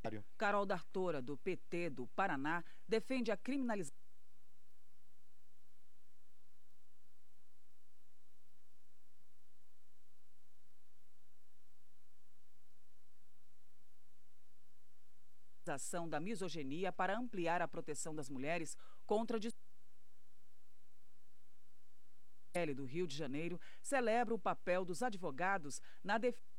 Carol D'Artora, do PT do Paraná, defende a criminalização da misoginia para ampliar a proteção das mulheres contra do Rio de Janeiro celebra o papel dos advogados na defesa